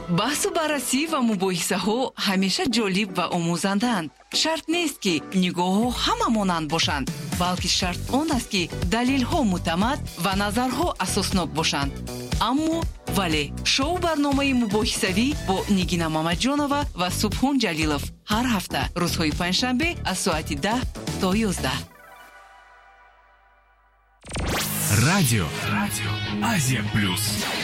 баҳсу баррасӣ ва мубоҳисаҳо ҳамеша ҷолиб ва омӯзанданд. шарт нест ки нигоҳҳо ҳама монанд бошанд, балки шарт он аст ки далелҳо муътамад ва назарҳо асоснок бошанд. аммо вале шоу барномаи мубоҳисавӣ бо Нигина Мамаҷонова ва Субҳон Ҷалилов ҳар ҳафта рӯзҳои панҷшанбе аз соати 10 то 11. Радио Азия Плюс.